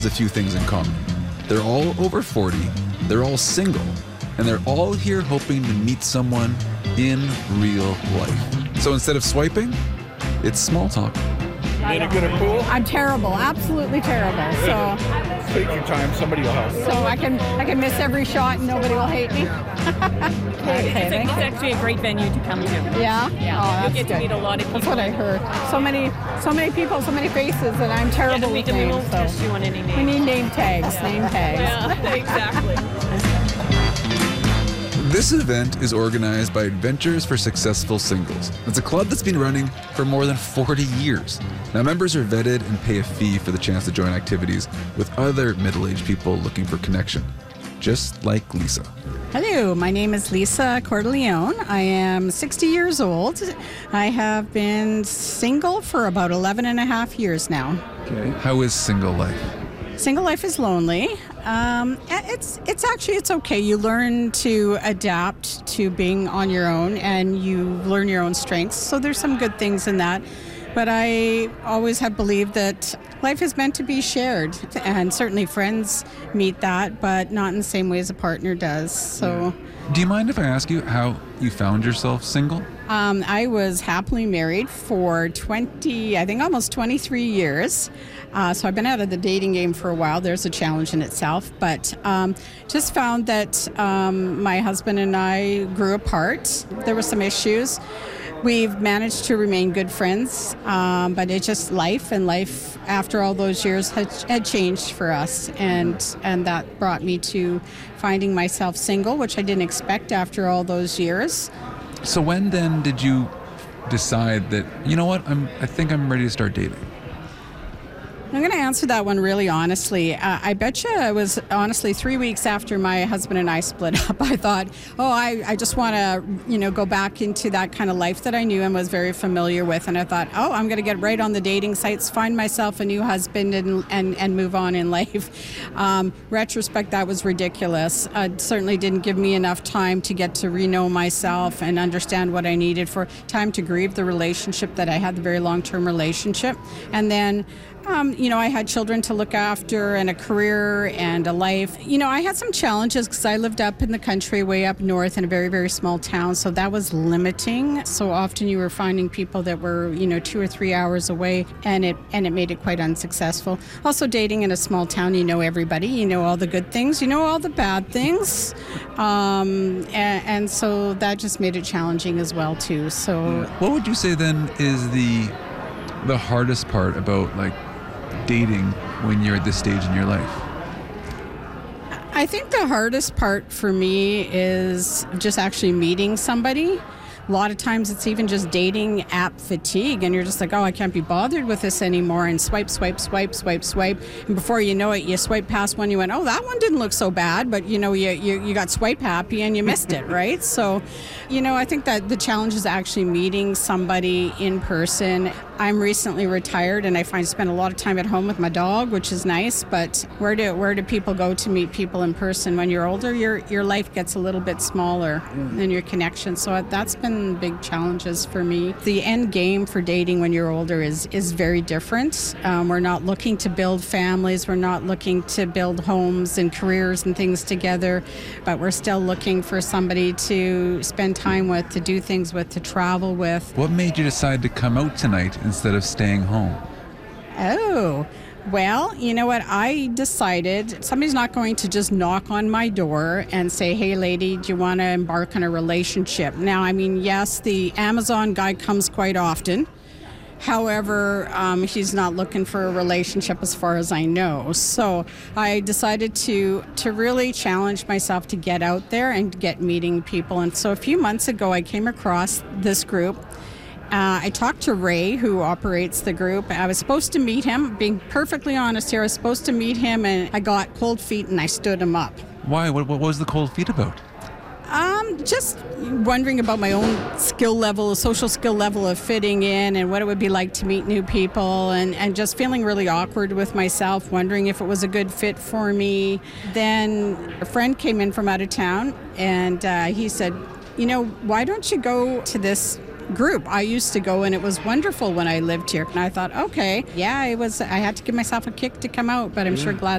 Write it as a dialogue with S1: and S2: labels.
S1: a few things in common. They're all over 40, they're all single, and they're all here hoping to meet someone in real life. So instead of swiping, it's small talk.
S2: Any good at pool?
S3: I'm terrible, absolutely terrible. So
S2: Take your time, somebody will help.
S3: so I can miss every shot and nobody will hate me. Okay,
S4: It's
S3: thank you.
S4: actually a great venue to come to.
S3: Yeah?
S4: Yeah,
S3: Oh,
S4: you'll
S3: that's
S4: get to
S3: good.
S4: meet a lot of people.
S3: That's what I heard. So many people, so many faces, and I'm terrible
S4: And we
S3: with names.
S4: won't
S3: So
S4: test you on any names.
S3: we need name tags, name tags.
S4: Yeah, exactly.
S1: This event is organized by Adventures for Successful Singles. It's a club that's been running for more than 40 years. Now, members are vetted and pay a fee for the chance to join activities with other middle-aged people looking for connection, just like Lisa.
S3: Hello, my name is Lisa Cordelleone. I am 60 years old. I have been single for about 11 and a half years now.
S1: Okay. How is single life?
S3: Single life is lonely. It's okay. You learn to adapt to being on your own, and you learn your own strengths. So there's some good things in that. But I always have believed that life is meant to be shared, and certainly friends meet that, but not in the same way as a partner does. So.
S1: Do you mind if I ask you how you found yourself single?
S3: I was happily married for almost 23 years. So I've been out of the dating game for a while. There's a challenge in itself, but just found that my husband and I grew apart. There were some issues. We've managed to remain good friends, but it's just life, and life after all those years had changed for us, and that brought me to finding myself single, which I didn't expect after all those years.
S1: So when then did you decide that, you know what, I think I'm ready to start dating?
S3: I'm going to answer that one really honestly. I bet you it was honestly 3 weeks after my husband and I split up. I thought, I just want to, go back into that kind of life that I knew and was very familiar with. And I thought, I'm going to get right on the dating sites, find myself a new husband and move on in life. Retrospect, that was ridiculous. It certainly didn't give me enough time to get to re-know myself and understand what I needed, for time to grieve the relationship that I had, the very long-term relationship. And then I had children to look after and a career and a life. I had some challenges because I lived up in the country, way up north in a very, very small town. So that was limiting. So often you were finding people that were, 2 or 3 hours away, and it made it quite unsuccessful. Also, dating in a small town, you know everybody, you know all the good things, you know all the bad things. And so that just made it challenging as well, too. So
S1: what would you say then is the hardest part about dating when you're at this stage in your life?
S3: I think the hardest part for me is just actually meeting somebody. A lot of times it's even just dating app fatigue, and you're just like, I can't be bothered with this anymore, and swipe. And before you know it, you swipe past one, you went, that one didn't look so bad, but you got swipe happy and you missed it, right? So, I think that the challenge is actually meeting somebody in person. I'm recently retired, and I spend a lot of time at home with my dog, which is nice, but where do people go to meet people in person? When you're older, your life gets a little bit smaller and your connection. So that's been big challenges for me. The end game for dating when you're older is very different. We're not looking to build families. We're not looking to build homes and careers and things together, but we're still looking for somebody to spend time with, to do things with, to travel with.
S1: What made you decide to come out tonight instead of staying home?
S3: Well, you know what? I decided somebody's not going to just knock on my door and say, hey, lady, do you want to embark on a relationship? Now, yes, the Amazon guy comes quite often. However, he's not looking for a relationship as far as I know. So I decided to really challenge myself to get out there and get meeting people. And so a few months ago, I came across this group. I talked to Ray, who operates the group. I was supposed to meet him. Being perfectly honest here, I was supposed to meet him, and I got cold feet and I stood him up.
S1: Why? What was the cold feet about?
S3: Just wondering about my own social skill level of fitting in, and what it would be like to meet new people, and just feeling really awkward with myself, wondering if it was a good fit for me. Then a friend came in from out of town, and he said, why don't you go to this group? I used to go, and it was wonderful when I lived here. And I thought, okay, I had to give myself a kick to come out, but I'm sure glad